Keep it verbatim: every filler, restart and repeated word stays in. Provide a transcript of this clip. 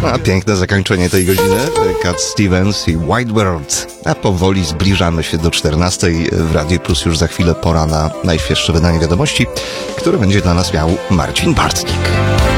A piękne zakończenie tej godziny. Cat Stevens i Wide World. A powoli zbliżamy się do czternastej. W Radiu Plus już za chwilę pora na najświeższe wydanie wiadomości, które będzie dla nas miał Marcin Bartnik.